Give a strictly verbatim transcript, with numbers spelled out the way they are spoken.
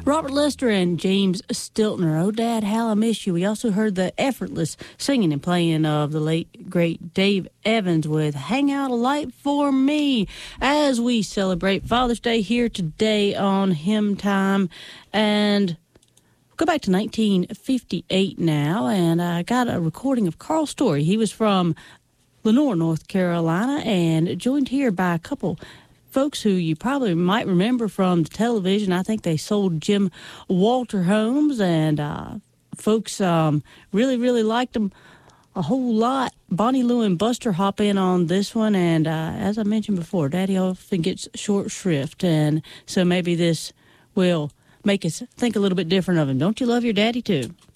Robert Lester and James Stiltner, Oh Dad, How I Miss You. We also heard the effortless singing and playing of the late, great Dave Evans with Hang Out a Light for Me as we celebrate Father's Day here today on Hymn Time. And go back to nineteen fifty-eight now, and I got a recording of Carl Story. He was from Lenoir, North Carolina, and joined here by a couple folks who you probably might remember from the television. I think they sold Jim Walter homes, and uh, folks um, really, really liked them a whole lot. Bonnie Lou and Buster hop in on this one, and uh, as I mentioned before, Daddy often gets short shrift, and so maybe this will make us think a little bit different of him. Don't you love your daddy, too?